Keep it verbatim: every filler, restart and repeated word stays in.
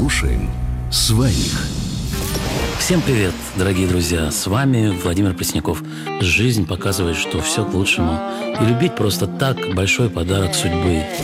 Слушаем своих. Всем привет, дорогие друзья! С вами Владимир Пресняков. Жизнь показывает, что все к лучшему. И любить просто так – большой подарок судьбы.